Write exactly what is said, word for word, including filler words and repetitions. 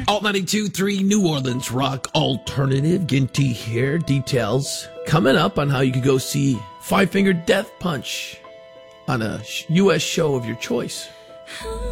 Alt ninety-two point three New Orleans Rock Alternative. Ginty here. Details coming up on how you could go see Five Finger Death Punch on a U S show of your choice.